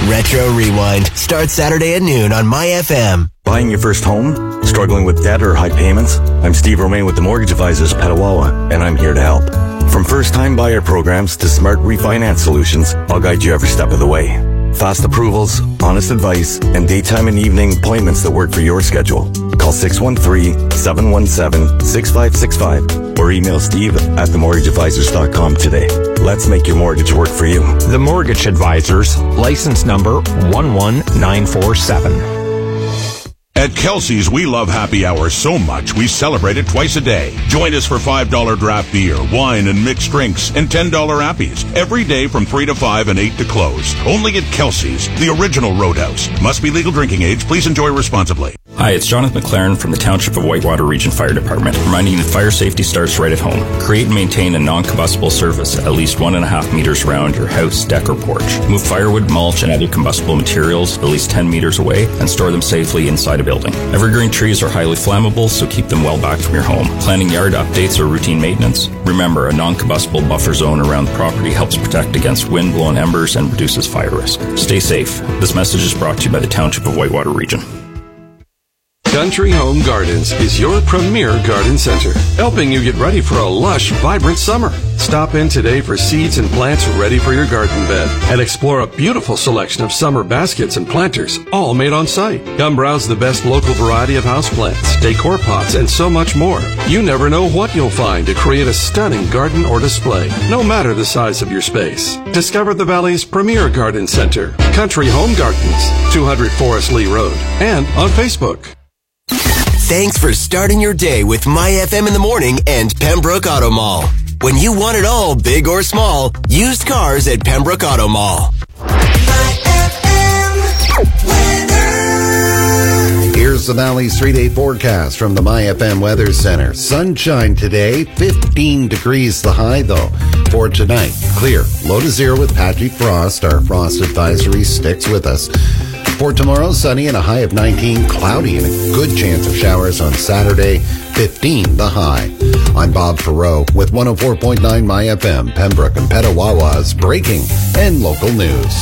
Retro Rewind starts Saturday at noon on My FM. Buying your first home? Struggling with debt or high payments? I'm Steve Romain with the Mortgage Advisors Petawawa, and I'm here to help. From first-time buyer programs to smart refinance solutions, I'll guide you every step of the way. Fast approvals, honest advice, and daytime and evening appointments that work for your schedule. Call 613-717-6565 or email steve@themortgageadvisors.com today. Let's make your mortgage work for you. The Mortgage Advisors, license number 11947. At Kelsey's, we love happy hour so much we celebrate it twice a day. Join us for $5 draft beer, wine, and mixed drinks, and $10 appies every day from 3 to 5 and 8 to close. Only at Kelsey's, the original Roadhouse. Must be legal drinking age. Please enjoy responsibly. Hi, it's Jonathan McLaren from the Township of Whitewater Region Fire Department, reminding you that fire safety starts right at home. Create and maintain a non-combustible surface at least 1.5 meters around your house, deck, or porch. Move firewood, mulch, and other combustible materials at least 10 meters away and store them safely inside a building. Evergreen trees are highly flammable, so keep them well back from your home. Planning yard updates or routine maintenance? Remember, a non-combustible buffer zone around the property helps protect against wind-blown embers and reduces fire risk. Stay safe. This message is brought to you by the Township of Whitewater Region. Country Home Gardens is your premier garden center, helping you get ready for a lush, vibrant summer. Stop in today for seeds and plants ready for your garden bed and explore a beautiful selection of summer baskets and planters, all made on site. Come browse the best local variety of houseplants, decor pots, and so much more. You never know what you'll find to create a stunning garden or display, no matter the size of your space. Discover the Valley's premier garden center, Country Home Gardens, 200 Forest Lee Road, and on Facebook. Thanks for starting your day with My FM in the morning and Pembroke Auto Mall. When you want it all, big or small, used cars at Pembroke Auto Mall. My FM weather. Here's the Valley's 3-day forecast from the My FM Weather Center. Sunshine today, 15 degrees the high though. For tonight, clear, low to 0 with patchy frost. Our frost advisory sticks with us. For tomorrow, sunny and a high of 19, cloudy and a good chance of showers on Saturday, 15 the high. I'm Bob Perot with 104.9 My FM, Pembroke and Petawawa's breaking and local news.